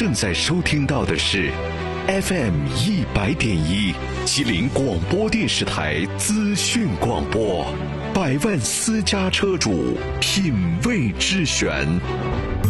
正在收听到的是 FM100.1吉林广播电视台资讯广播，百万私家车主品味之选。